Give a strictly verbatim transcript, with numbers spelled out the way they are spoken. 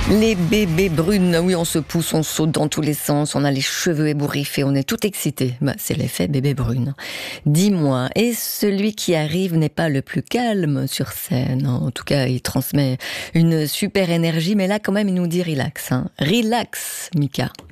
Les bébés brunes, oui, on se pousse, on saute dans tous les sens, on a les cheveux ébouriffés, on est tout excité. Bah, c'est l'effet bébé brune. Dis-moi, et celui qui arrive n'est pas le plus calme sur scène? En tout cas, il transmet une super énergie, mais là, quand même, il nous dit relax. Hein. Relax, Mika.